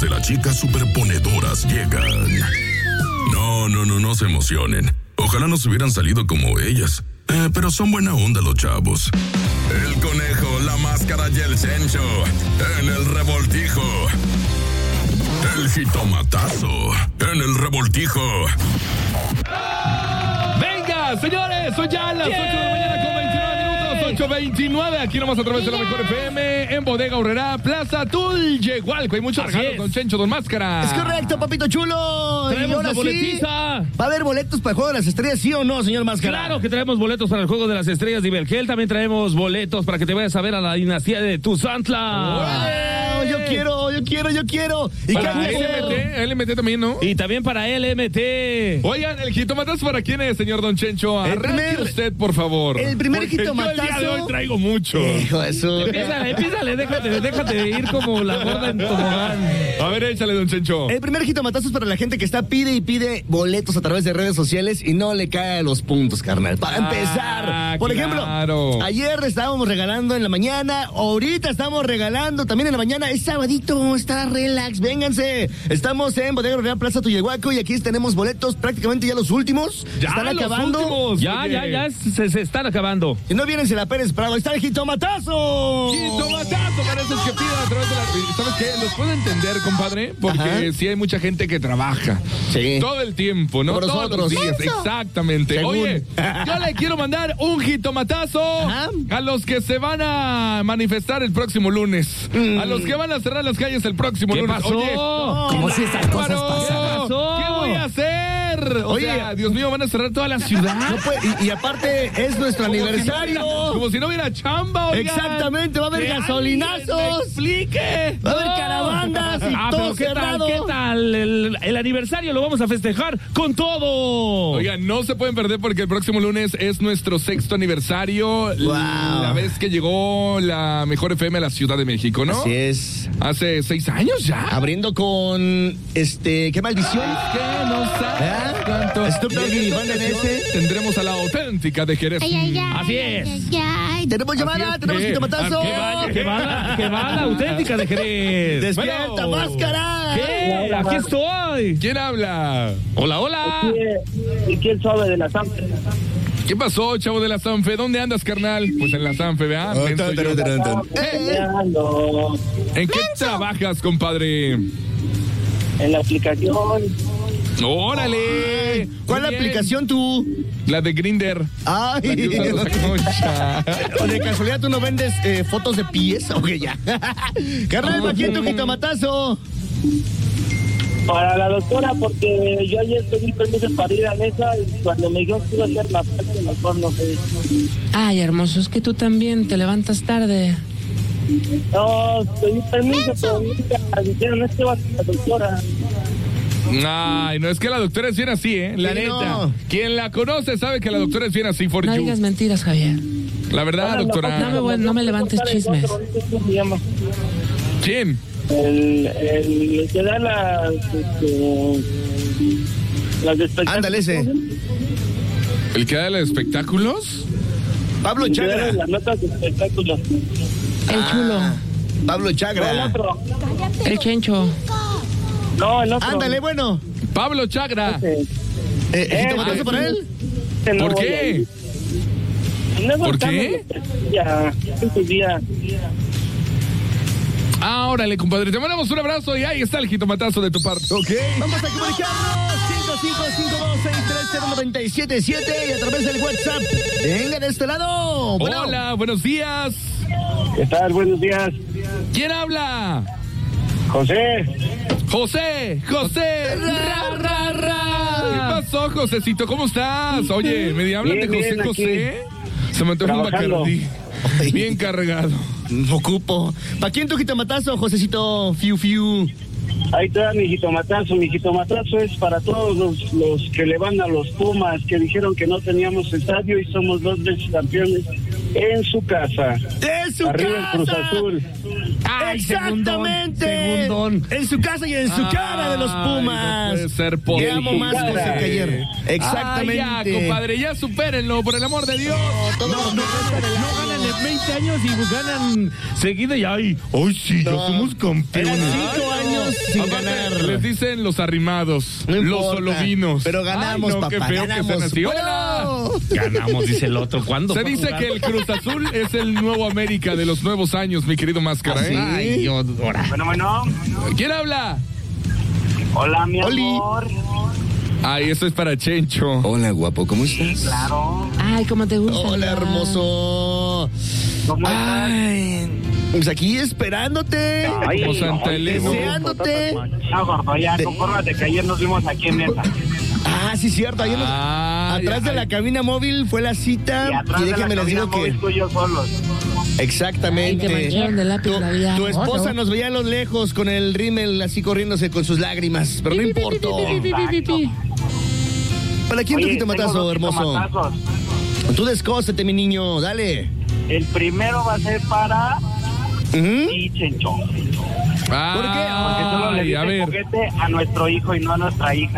de las chicas superponedoras llegan. No se emocionen. Ojalá nos hubieran salido como ellas. Pero son buena onda los chavos. El conejo, la máscara y el Chencho en el revoltijo. El jitomatazo en el revoltijo. Venga, señores, son ya las 8 de la mañana con 29 minutos, 8:29. Aquí nomás a través de la Mejor FM, en Bodega Aurrerá, Plaza Tulyehualco. Hay muchos regalos, don Chencho, don Máscara. Es correcto, papito chulo. Traemos la boletiza. ¿Va a haber boletos para el Juego de las Estrellas, sí o no, señor Máscara? Claro que traemos boletos para el Juego de las Estrellas de Ibergel. También traemos boletos para que te vayas a ver a la dinastía de Tuzantla. Yo quiero. ¿Y para qué LMT también, ¿no? Y también para LMT. Oigan, ¿el jitomatazo para quién es, señor don Chencho? Arranque usted, por favor. El primer Porque jitomatazo. yo el día de hoy traigo mucho. Hijo, eso. Empiézale, déjate ir como la gorda en tobogán. A ver, échale, don Chencho. El primer jitomatazo es para la gente que está pide y pide boletos a través de redes sociales y no le cae los puntos, carnal. Para empezar, por ejemplo, ayer estábamos regalando en la mañana, ahorita estamos regalando también en la mañana. Es sabadito, está relax, vénganse. Estamos en Bodega Aurrerá, Plaza Tulyehualco y aquí tenemos boletos prácticamente ya los últimos. Ya están los acabando. Últimos, Ya, se están acabando. Si no vienen, se la Pérez Prado. Ahí está el jitomatazo. Jitomatazo, parece que pida a través de la... ¿Sabes qué? Los puedo entender, compadre, porque sí hay mucha gente que trabaja. Sí. Todo el tiempo, ¿no? Por Todos nosotros. los días, exactamente. Según. Oye, yo le quiero mandar un jitomatazo a los que se van a manifestar el próximo lunes. A los que van a cerrar las calles el próximo lunes. pasó? Oye, Como si estas cosas bárbaro. pasaran. ¿Qué voy a hacer? O Oye, sea, Dios mío, van a cerrar toda la ciudad. No puede- y aparte es nuestro aniversario. Como si no hubiera chamba, oigan. Exactamente, va a haber Que gasolinazos. alguien me explique. Va a haber caravanas y todo pero ¿qué cerrado. tal? El aniversario lo vamos a festejar con todo. Oigan, no se pueden perder porque el próximo lunes es nuestro 6º aniversario. Wow. La vez que llegó la Mejor FM a la Ciudad de México, ¿no? Así es. Hace 6 años ya. Abriendo con qué maldición. Que no sabes cuánto. Snoop Dogg y Juan N.S. Tendremos a la auténtica de Jerez. Así es. Tenemos llamada, tenemos jitomatazo. Que va la auténtica de Jerez. Despierta, Bueno. Máscara. ¿Qué? Aquí estoy. ¿Quién habla? Hola. ¿Y quién sabe de la Sanfe? ¿Qué pasó, chavo de la Sanfe? ¿Dónde andas, carnal? Pues en la Sanfe, ¿verdad? Menso yo. Ando ¿En qué trabajas, compadre? en la aplicación. ¡Órale! ¿Cuál Muy bien. aplicación tú? La de Grindr. La que Ay. usa la concha. ¿O de casualidad tú no vendes fotos de pies? Ok, ya. Carnal, ¿para quién tu jitomatazo? Para la doctora, porque yo ayer pedí permiso para ir a mesa y cuando me dijo que iba a hacer la parte, mejor no sé. Ay, hermoso, es que tú también te levantas tarde. No, pedí permiso, pero nunca dijeron, es que va a ser la doctora. Ay, no, es que la doctora es bien así, ¿eh? La Sí, neta. no. Quien la conoce sabe que la doctora es bien así for No you. digas mentiras, Javier. La verdad, doctora. No me levantes chismes. ¿Cómo se llama? ¿Quién? El que da las espectáculos. Ándale ese. ¿El que da los espectáculos? Pablo El que da Chagra. las notas de espectáculos. El chulo, Pablo No, el Chagra. otro. el chencho. No, el otro. Ándale, bueno. Pablo Chagra. ¿Jitomatazo para él? Ese no ¿Por voy a qué? ir. No, ¿Por estamos qué? Ya, ese día. Ah, órale, compadre. Te mandamos un abrazo y ahí está el jitomatazo de tu parte, ¿ok? Vamos a comunicarnos 5552630977 y a través del WhatsApp. Venga de este lado. Bueno. Hola, buenos días. ¿Qué tal? Buenos días. ¿Quién habla? José. José. Ra, ra, ra. ¿Qué pasó, Josecito? ¿Cómo estás? Oye, ¿me hablan de Bien, José bien, José? Se me antoja un Trabajando. Bacardí. Bien cargado. Ocupo. ¿Para quién tu jitomatazo, Josecito? Fiu, fiu. Ahí está mi jitomatazo. Mi jitomatazo es para todos los que le van a los Pumas, que dijeron que no teníamos estadio y somos 2 veces campeones en su casa. ¡En su Arriba el Cruz casa! Azul. Ay, ¡Exactamente! segundón. En su casa y en su cara de los Pumas. No puede ser Te posible. amo más, José, que ayer. Ay, Exactamente. ya, compadre, ya supérenlo, por el amor de Dios. Todo No ganan de 20 años y ganan seguido y ¡ay sí, ya somos campeones! Eran 5 años sin ganar. Les dicen los arrimados, No los importa, solovinos. pero ganamos, Qué papá, feo ganamos. que sean así. ¡Bueno! ¡Hola! Ganamos, dice el otro. ¿Cuándo? Se dice que el Cruz Azul es el nuevo América de los nuevos años, mi querido Máscara, ¿eh? Ay, Dios, ahora. Bueno. ¿Quién habla? Hola, mi Oli. amor. Ay, eso es para Chencho. Hola, guapo, ¿cómo estás? Claro. Ay, ¿cómo te gusta? Hola, hermoso. ¿Cómo estás? Ay, pues aquí esperándote. Como Santa Elena. Deseándote. No, gordo, ya, confórmate que ayer nos vimos aquí en esa. Ah, sí, cierto. Ayer atrás de la cabina móvil fue la cita. Y atrás de la déjame les cabina digo que. móvil tú y yo solos. Exactamente. Ay, te mancharon de lápiz la vida. Tu esposa Oh, no. nos veía a lo lejos con el rímel así corriéndose con sus lágrimas, pero no importó. ¿Para quién tu Oye, jitomatazo, tengo dos hermoso? jitomatazos. Tú descósete, mi niño, dale. El primero va a ser para Ujú. ti, Chencho. Porque solo le Ay, a dice ver. juguete a nuestro hijo y no a nuestra hija.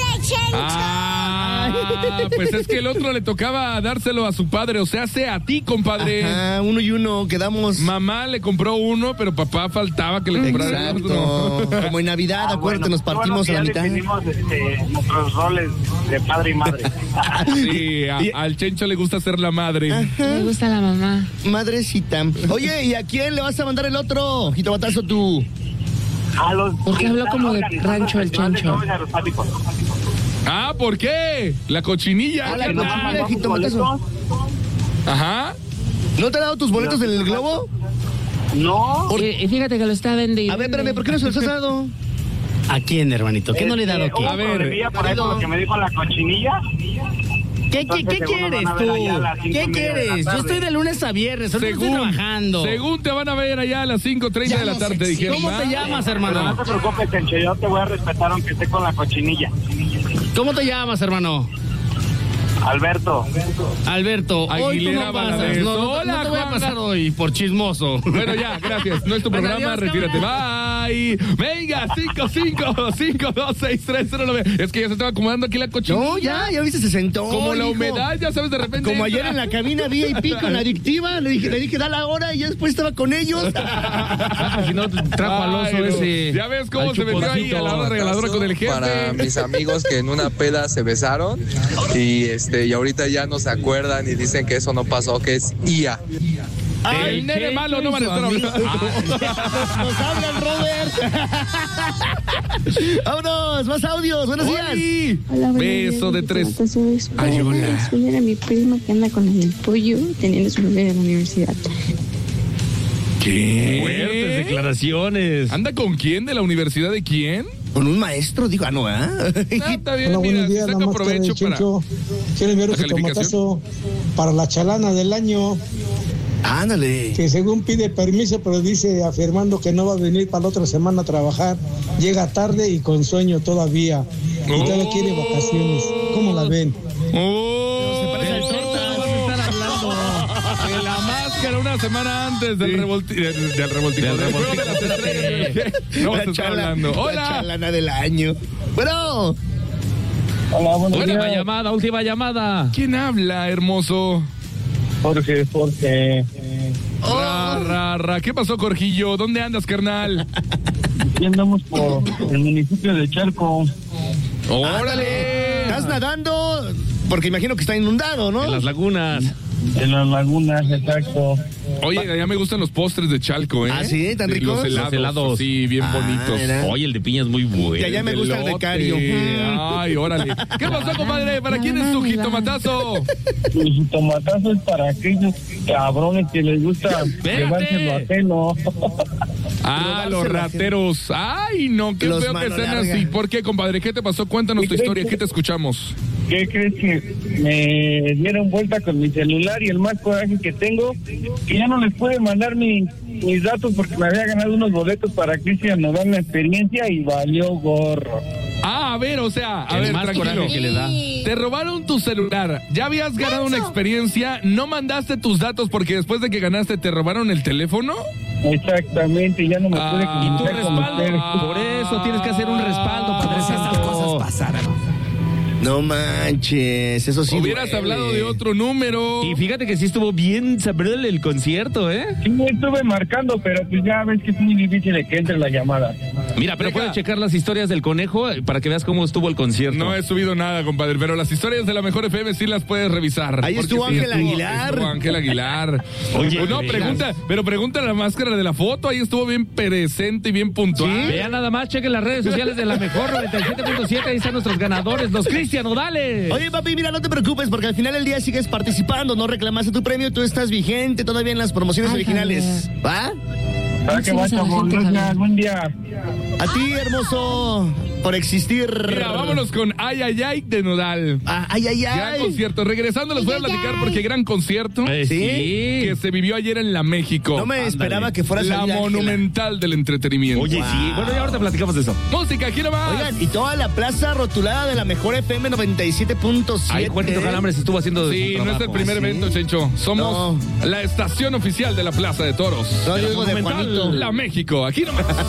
Pues es que el otro le tocaba dárselo a su padre, o sea, a ti, compadre. Ajá, 1 y 1, quedamos. Mamá le compró uno, pero papá faltaba que le comprara el otro. Exacto. Como en Navidad, acuérdate, nos partimos bueno, a la que mitad. ya definimos nuestros roles de padre y madre. Sí, al Chencho le gusta ser la madre. Me gusta la mamá. Madrecita. Oye, ¿y a quién le vas a mandar el otro jitomatazo tú? A los ¿Por qué habló como de organizando rancho el festivales de Chencho? jóvenes aerostáticos. Ah, ¿por qué? La cochinilla. Ah, la ¿qué cochinilla. tal? Mandamos jitomatazo. boletos. Ajá. ¿No te ha dado tus boletos del globo? No. Y fíjate que lo está vendiendo. A ver, espérame, ¿por qué no se los has dado? ¿A quién, hermanito? ¿Qué no le he dado qué? Hubo A ver, problemilla por ahí por lo que me dijo la cochinilla. ¿Qué Entonces, según quieres nos van a ver tú? allá a las 5:30 ¿Qué de la quieres? Yo tarde. estoy de lunes a viernes, ahorita estoy trabajando. Según te van a ver allá a las 5:30 de la tarde, dijeron. ¿Cómo te llamas, Pero hermano? no te preocupes, Chencho, yo te voy a respetar aunque esté con la cochinilla. ¿Cómo te llamas, hermano? Alberto. Alberto, hoy tú Aguilera no pasas. Valadez. No, Hola, no te voy a Juana. pasar hoy por chismoso. Bueno, ya, gracias. No es tu Bueno, programa, adiós, retírate. Bye. Venga, 555-526-309. Es que ya se estaba acomodando aquí la cochinilla. No, ya viste, se sentó. Como la hijo. humedad, ya sabes, de repente. Como ayer entra. en la cabina VIP con la adictiva, le dije, da la hora y ya después estaba con ellos. Si no, trajo al oso Ay, no. ese. Ya ves cómo al se metió ahí a la hora regaladora con el jefe. Para mis amigos que en una peda se besaron y ahorita ya no se acuerdan y dicen que eso no pasó, que es IA. El nene malo no van a estar hablando. Nos hablan, Robert. Vámonos, más audios. Buenos días. Oli. Hola, buenos Beso de días, 3. Ay, Ay, hola. Exponer a mi prima que anda con el pollo teniendo su bebé en la universidad. ¿Qué? Fuertes declaraciones. ¿Anda con quién? ¿De la universidad de quién? Con un maestro, digo, no, Ah, está bien, Hola, mira, buenos días, saca la máscara provecho de para... Chencho. Quiero enviar un la calificación. jitomatazo para la chalana del año, Ándale. que según pide permiso, pero dice afirmando que no va a venir para la otra semana a trabajar. Llega tarde y con sueño todavía. Y todavía quiere vacaciones. ¿Cómo la ven? ¡Oh! parece al Torta. Vas a estar hablando. De la máscara una semana antes del revoltijo. Del revoltijo. Del juego de las estrellas. No vas a estar hablando. La ¡Hola! chalana del año. Bueno. Hola, buenos Última días. llamada, última llamada. ¿Quién habla, hermoso? Jorge. Ra. ¿Qué pasó, Corjillo? ¿Dónde andas, carnal? Aquí andamos por el municipio de Charco. ¡Órale! ¿Estás nadando? Porque imagino que está inundado, ¿no? En las lagunas. En las lagunas, exacto. Oye, ya me gustan los postres de Chalco, ¿eh? ¿Ah, sí? ¿Tan ricos? Los helados. Los helados. Sí, bien bonitos. mira. Oye, el de piña es muy bueno. Y allá me gusta el Elote. becario. Ay, órale. ¿Qué pasó, compadre? ¿Para quién es tu jitomatazo? El jitomatazo es para aquellos cabrones que les gusta llevárselo a pelo. Ah, los rateros. Ay, no, qué Los feo que mano sean larga. así. ¿Por qué, compadre? ¿Qué te pasó? Cuéntanos tu historia. ¿Qué te escuchamos? ¿Qué crees que me dieron vuelta con mi celular? Y el más coraje que tengo, que ya no les pude mandar mis datos porque me había ganado unos boletos para Cristian Nodal la experiencia y valió gorro. Ah, a ver, o sea, a El ver, más tranquilo. coraje que le da. Te robaron tu celular. Ya habías ganado una experiencia. ¿No mandaste tus datos porque después de que ganaste te robaron el teléfono? Exactamente, ya no me pude Y tu comunicar con ustedes. respaldo. Por eso tienes que hacer un respaldo, Padre Santo. No manches, eso sí. Hubieras hablado de otro número. Y fíjate que sí estuvo bien sabrón el concierto, ¿eh? Sí, estuve marcando, pero pues ya ves que es muy difícil de que entre la llamada. Mira, pero puedes checar las historias del conejo para que veas cómo estuvo el concierto. No he subido nada, compadre, pero las historias de la Mejor FM sí las puedes revisar. Ahí estuvo Ángel Aguilar. Estuvo Ángel Aguilar. Oye, no, pregunta la máscara de la foto, ahí estuvo bien presente y bien puntual. ¿Sí? Vean nada más, chequen las redes sociales de la Mejor 97.7, ahí están nuestros ganadores, los Cristian Odales. Oye, papi, mira, no te preocupes, porque al final del día sigues participando, no reclamaste tu premio, tú estás vigente todavía en las promociones originales. ¿Va? Para que vaya, buen día. A ti, hermoso, por existir. Mira, vámonos con Ay, ay, ay de Nodal. Ay, ay, ay. Gran concierto. Regresando les voy a platicar porque gran concierto. Sí. Que se vivió ayer en la México. No me esperaba que fuera la monumental del entretenimiento. Oye, sí. Bueno, y ahorita platicamos de eso. Música, aquí nomás. Oigan, y toda la plaza rotulada de la Mejor FM 97.7. Ay, Juanito Calambres estuvo haciendo Sí, no es el primer evento, Chencho. Somos la estación oficial de la Plaza de Toros. No, yo digo de Juanito. La México, aquí nomás.